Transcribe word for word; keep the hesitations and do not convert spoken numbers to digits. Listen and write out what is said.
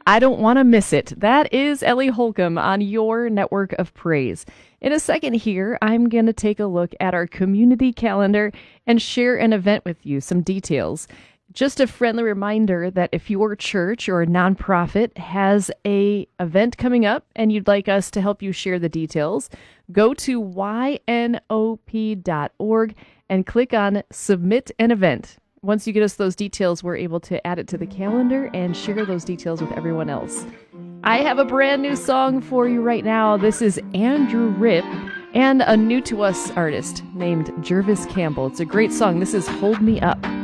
I don't want to miss it. That is Ellie Holcomb on your network of praise. In a second here, I'm going to take a look at our community calendar and share an event with you, some details. Just a friendly reminder that if your church or a nonprofit has a event coming up and you'd like us to help you share the details, go to y n o p dot org and click on Submit an Event. Once you get us those details, we're able to add it to the calendar and share those details with everyone else. I have a brand new song for you right now. This is Andrew Ripp and a new to us artist named Jervis Campbell. It's a great song. This is Hold Me Up.